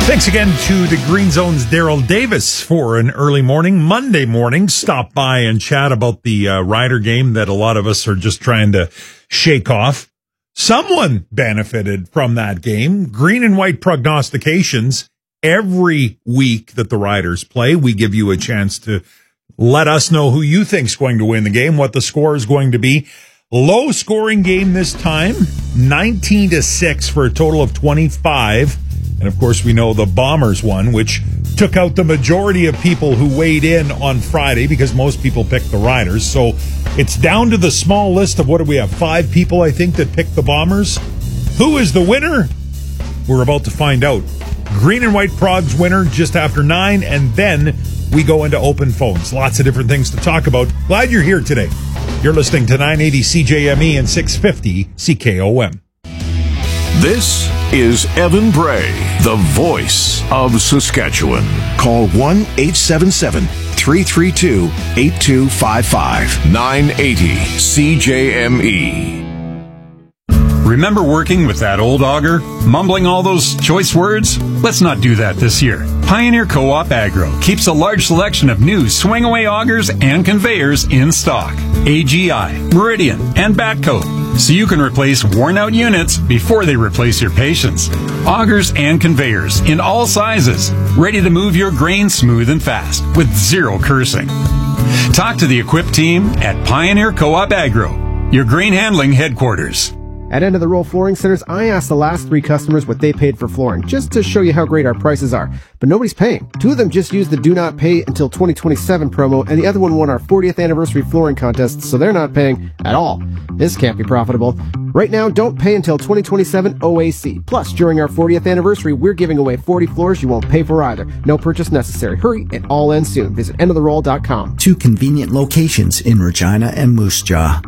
Thanks again to the Green Zone's Daryl Davis for an early morning, Monday morning. Stop by and chat about the Rider game that a lot of us are just trying to shake off. Someone benefited from that game. Green and white prognostications. Every week that the Riders play, we give you a chance to let us know who you think's going to win the game, what the score is going to be. Low scoring game this time, 19-6 for a total of 25. And of course, we know the Bombers won, which took out the majority of people who weighed in on Friday because most people picked the Riders. So it's down to the small list of what do we have? 5 people, I think, that picked the Bombers. Who is the winner? We're about to find out. Green and white Prog's winner just after 9, and then we go into open phones. Lots of different things to talk about. Glad you're here today. You're listening to 980 CJME and 650 CKOM. This is Evan Bray, the voice of Saskatchewan. Call 1-877-332-8255. 980 CJME. Remember working with that old auger? Mumbling all those choice words? Let's not do that this year. Pioneer Co-op Agro keeps a large selection of new swing-away augers and conveyors in stock. AGI, Meridian, and Batco. So you can replace worn-out units before they replace your patience. Augers and conveyors in all sizes, ready to move your grain smooth and fast with zero cursing. Talk to the equipped team at Pioneer Co-op Agro, your grain handling headquarters. At End of the Roll Flooring Centers, I asked the last 3 customers what they paid for flooring, just to show you how great our prices are. But nobody's paying. 2 of them just used the Do Not Pay Until 2027 promo, and the other one won our 40th anniversary flooring contest, so they're not paying at all. This can't be profitable. Right now, don't pay until 2027 OAC. Plus, during our 40th anniversary, we're giving away 40 floors you won't pay for either. No purchase necessary. Hurry, it all ends soon. Visit endoftheroll.com. 2 convenient locations in Regina and Moose Jaw.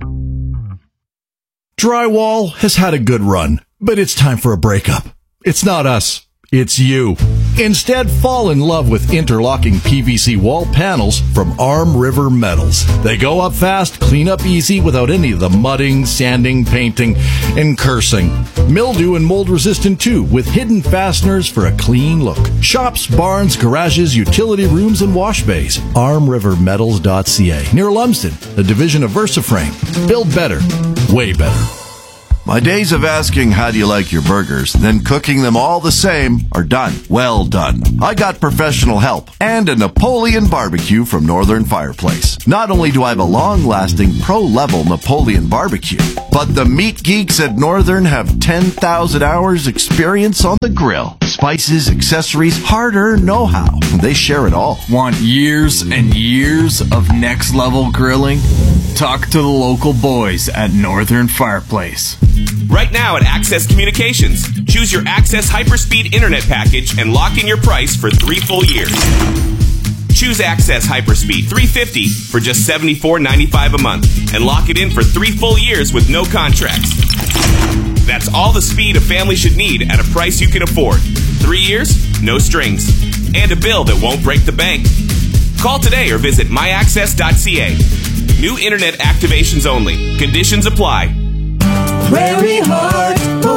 Drywall has had a good run, but it's time for a breakup. It's not us. It's you. Instead, fall in love with interlocking PVC wall panels from Arm River Metals. They go up fast, clean up easy without any of the mudding, sanding, painting, and cursing. Mildew and mold resistant too, with hidden fasteners for a clean look. Shops, barns, garages, utility rooms, and wash bays. ArmRiverMetals.ca. Near Lumsden, a division of VersaFrame. Build better. Way better. My days of asking how do you like your burgers, then cooking them all the same are done. Well done. I got professional help and a Napoleon barbecue from Northern Fireplace. Not only do I have a long-lasting pro-level Napoleon barbecue, but the meat geeks at Northern have 10,000 hours experience on the grill. Spices, accessories, hard-earned know-how. They share it all. Want years and years of next-level grilling? Talk to the local boys at Northern Fireplace. Right now at Access Communications, choose your Access Hyperspeed Internet package and lock in your price for 3 full years. Choose Access Hyperspeed 350 for just $74.95 a month and lock it in for 3 full years with no contracts. That's all the speed a family should need at a price you can afford. 3 years, no strings, and a bill that won't break the bank. Call today or visit myaccess.ca. New internet activations only. Conditions apply. Prairie Heart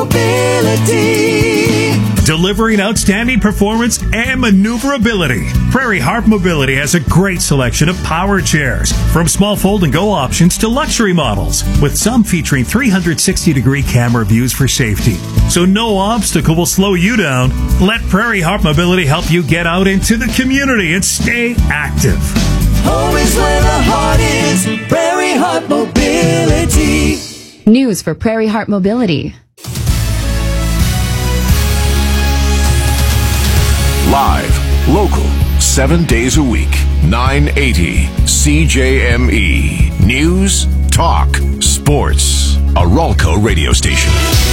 Mobility. Delivering outstanding performance and maneuverability. Prairie Heart Mobility has a great selection of power chairs, from small fold-and-go options to luxury models, with some featuring 360-degree camera views for safety. So no obstacle will slow you down. Let Prairie Heart Mobility help you get out into the community and stay active. Home is where the heart is. Prairie Heart Mobility. News for Prairie Heart Mobility. Live, local, 7 days a week. 980 CJME. News, talk, sports. A Ralco radio station.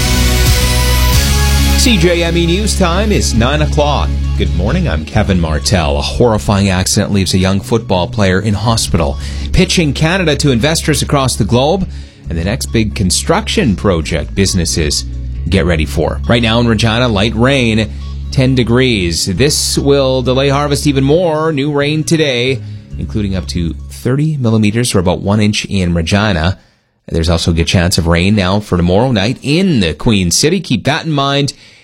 CJME News Time is 9 o'clock. Good morning, I'm Kevin Martell. A horrifying accident leaves a young football player in hospital. Pitching Canada to investors across the globe, and the next big construction project businesses get ready for. Right now in Regina, light rain, 10 degrees. This will delay harvest even more. New rain today, including up to 30 millimeters, or about 1 inch in Regina. There's also a good chance of rain now for tomorrow night in the Queen City. Keep that in mind.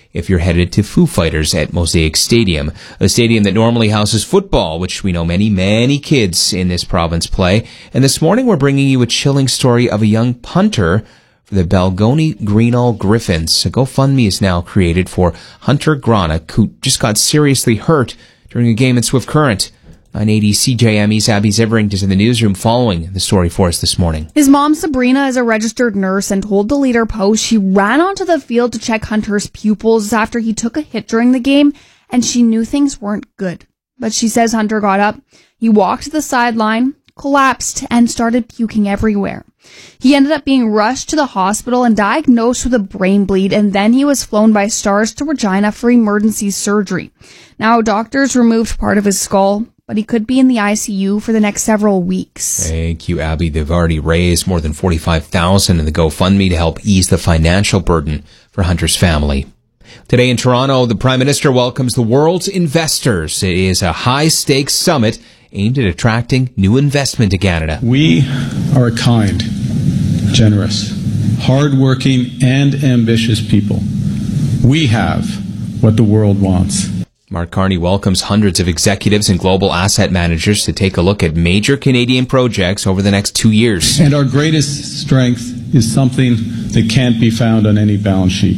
if you're headed to Foo Fighters at Mosaic Stadium, a stadium that normally houses football, which we know many kids in this province play. And this morning we're bringing you a chilling story of a young punter for the Balgony Greenall Griffins. A GoFundMe is now created for Hunter Gronick, who just got seriously hurt during a game in Swift Current. 980 CJME's Abby Zivering is in the newsroom following the story for us this morning. His mom, Sabrina, is a registered nurse and told the Leader Post she ran onto the field to check Hunter's pupils after he took a hit during the game, and she knew things weren't good. But she says Hunter got up, he walked to the sideline, collapsed, and started puking everywhere. He ended up being rushed to the hospital and diagnosed with a brain bleed, and then he was flown by Stars to Regina for emergency surgery. Now, doctors removed part of his skull, but he could be in the ICU for the next several weeks. Thank you, Abby. They've already raised more than $45,000 in the GoFundMe to help ease the financial burden for Hunter's family. Today in Toronto, the Prime Minister welcomes the world's investors. It is a high-stakes summit aimed at attracting new investment to Canada. We are a kind, generous, hard-working, and ambitious people. We have what the world wants. Mark Carney welcomes hundreds of executives and global asset managers to take a look at major Canadian projects over the next 2 years. And our greatest strength is something that can't be found on any balance sheet.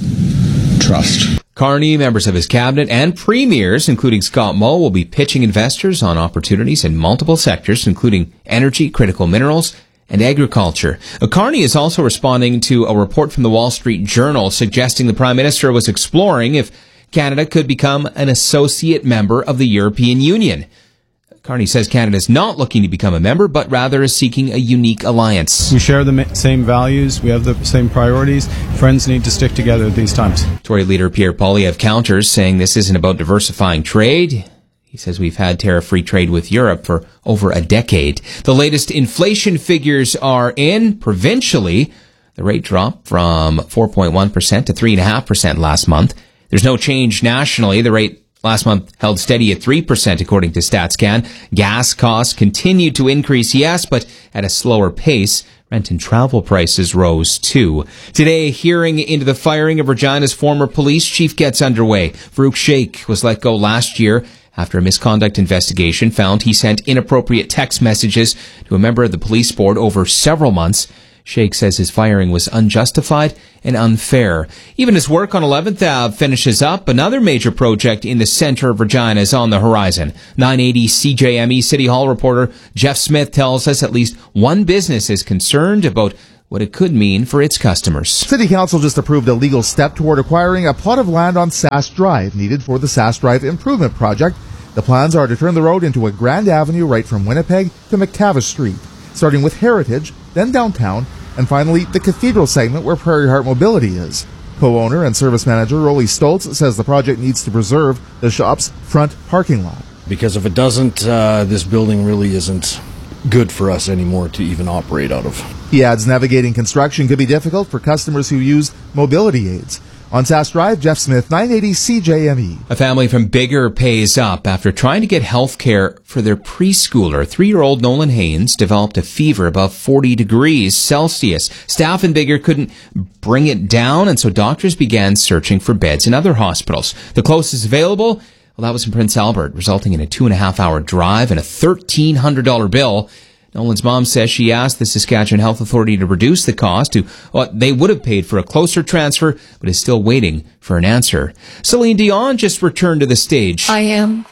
Trust. Carney, members of his cabinet, and premiers, including Scott Moe, will be pitching investors on opportunities in multiple sectors, including energy, critical minerals, and agriculture. Carney is also responding to a report from the Wall Street Journal suggesting the Prime Minister was exploring if Canada could become an associate member of the European Union. Carney says Canada is not looking to become a member, but rather is seeking a unique alliance. We share the same values. We have the same priorities. Friends need to stick together at these times. Tory leader Pierre Poilievre counters, saying this isn't about diversifying trade. He says we've had tariff-free trade with Europe for over a decade. The latest inflation figures are in. Provincially, the rate dropped from 4.1% to 3.5% last month. There's no change nationally. The rate last month held steady at 3%, according to StatsCan. Gas costs continued to increase, yes, but at a slower pace. Rent and travel prices rose, too. Today, a hearing into the firing of Regina's former police chief gets underway. Farouk Sheikh was let go last year after a misconduct investigation found he sent inappropriate text messages to a member of the police board over several months. Sheikh says his firing was unjustified and unfair. Even as work on 11th Ave finishes up, another major project in the center of Regina is on the horizon. 980 CJME City Hall reporter Jeff Smith tells us at least one business is concerned about what it could mean for its customers. City Council just approved a legal step toward acquiring a plot of land on Sass Drive needed for the Sass Drive Improvement Project. The plans are to turn the road into a grand avenue right from Winnipeg to McTavish Street, starting with Heritage, then downtown, and finally the Cathedral segment where Prairie Heart Mobility is. Co-owner and service manager Rolly Stoltz says the project needs to preserve the shop's front parking lot. Because if it doesn't, this building really isn't good for us anymore to even operate out of. He adds navigating construction could be difficult for customers who use mobility aids. On Sass Drive, Jeff Smith, 980 CJME. A family from Bigger pays up after trying to get health care for their preschooler. 3-year-old Nolan Haynes developed a fever above 40 degrees Celsius. Staff in Bigger couldn't bring it down, and so doctors began searching for beds in other hospitals. The closest available, well, that was in Prince Albert, resulting in a 2.5-hour drive and a $1,300 bill. Nolan's mom says she asked the Saskatchewan Health Authority to reduce the cost to what they would have paid for a closer transfer, but is still waiting for an answer. Celine Dion just returned to the stage. I am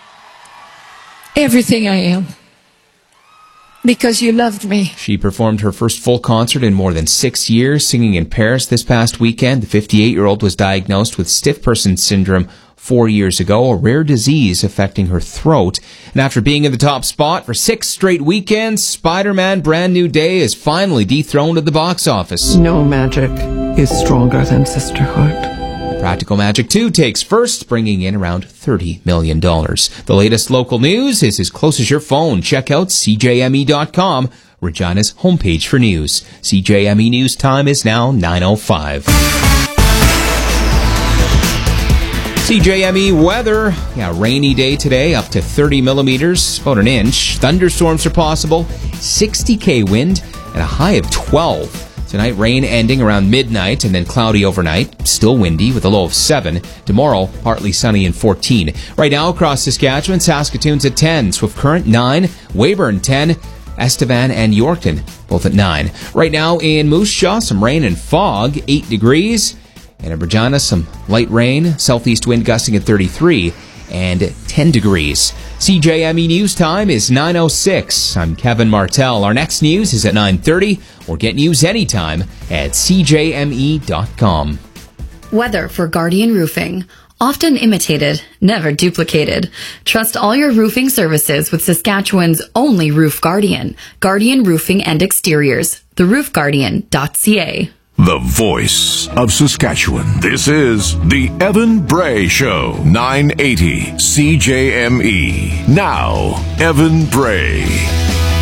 everything I am because you loved me. She performed her first full concert in more than 6 years, singing in Paris this past weekend. The 58-year-old was diagnosed with stiff person syndrome 4 years ago, a rare disease affecting her throat. And after being in the top spot for 6 straight weekends, Spider-Man Brand New Day is finally dethroned at the box office. No magic is stronger than sisterhood. Practical Magic 2 takes first, bringing in around $30 million. The latest local news is as close as your phone. Check out CJME.com, Regina's homepage for news. CJME News time is now 9:05. CJME weather, rainy day today, up to 30 millimeters, about an inch. Thunderstorms are possible, 60 km wind, and a high of 12. Tonight, rain ending around midnight and then cloudy overnight. Still windy with a low of 7. Tomorrow, partly sunny and 14. Right now, across Saskatchewan, Saskatoon's at 10. Swift Current, 9. Weyburn, 10. Estevan and Yorkton, both at 9. Right now in Moose Jaw, some rain and fog, 8 degrees. And in Regina, some light rain, southeast wind gusting at 33 and 10 degrees. CJME News Time is 9:06. I'm Kevin Martell. Our next news is at 9:30, or get news anytime at cjme.com. Weather for Guardian Roofing. Often imitated, never duplicated. Trust all your roofing services with Saskatchewan's only Roof Guardian. Guardian Roofing and Exteriors. TheRoofGuardian.ca. The voice of Saskatchewan. This is the Evan Bray Show. 980 CJME. Now, Evan Bray.